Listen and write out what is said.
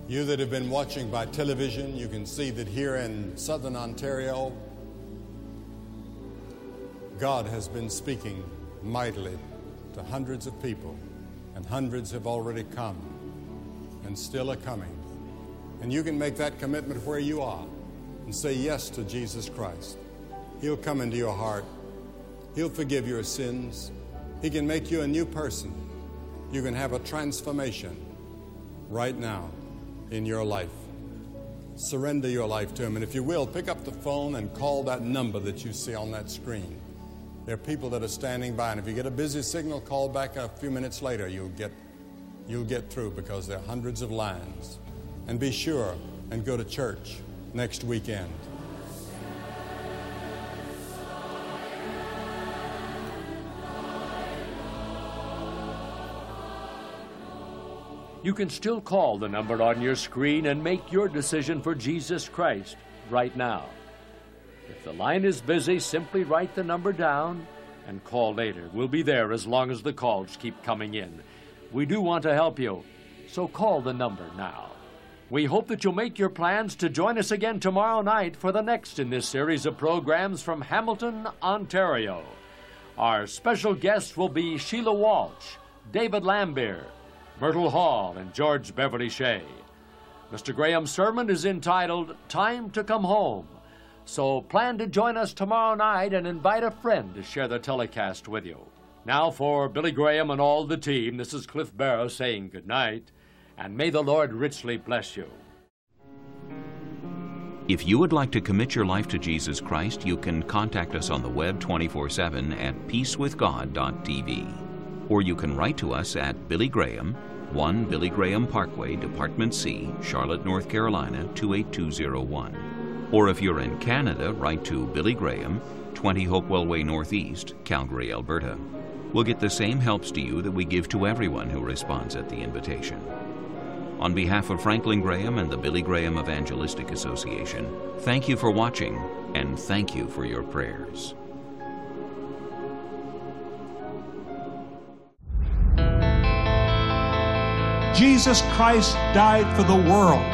You that have been watching by television, you can see that here in southern Ontario, God has been speaking mightily to hundreds of people, and hundreds have already come and still are coming. And you can make that commitment where you are and say yes to Jesus Christ. He'll come into your heart. He'll forgive your sins. He can make you a new person. You can have a transformation right now in your life. Surrender your life to Him. And if you will, pick up the phone and call that number that you see on that screen. There are people that are standing by, and if you get a busy signal, call back a few minutes later. You'll get through, because there are hundreds of lines. And be sure and go to church next weekend. You can still call the number on your screen and make your decision for Jesus Christ right now. If the line is busy, simply write the number down and call later. We'll be there as long as the calls keep coming in. We do want to help you, so call the number now. We hope that you'll make your plans to join us again tomorrow night for the next in this series of programs from Hamilton, Ontario. Our special guests will be Sheila Walsh, David Lambier, Myrtle Hall, and George Beverly Shea. Mr. Graham's sermon is entitled, Time to Come Home. So plan to join us tomorrow night and invite a friend to share the telecast with you. Now for Billy Graham and all the team, this is Cliff Barrow saying good night, and may the Lord richly bless you. If you would like to commit your life to Jesus Christ, you can contact us on the web 24/7 at peacewithgod.tv. Or you can write to us at Billy Graham, 1 Billy Graham Parkway, Department C, Charlotte, North Carolina, 28201. Or if you're in Canada, write to Billy Graham, 20 Hopewell Way Northeast, Calgary, Alberta. We'll get the same helps to you that we give to everyone who responds at the invitation. On behalf of Franklin Graham and the Billy Graham Evangelistic Association, thank you for watching, and thank you for your prayers. Jesus Christ died for the world.